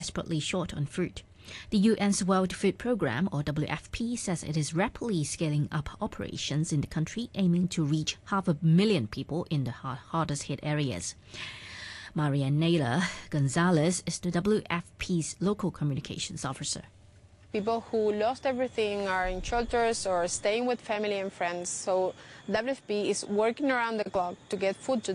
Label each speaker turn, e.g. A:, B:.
A: desperately short on food. The UN's World Food Programme, or WFP, says it is rapidly scaling up operations in the country, aiming to reach 500,000 people in the hardest hit areas. Marianela Gonzalez is the WFP's local communications officer.
B: People who lost everything are in shelters or staying with family and friends, so WFP is working around the clock to get food to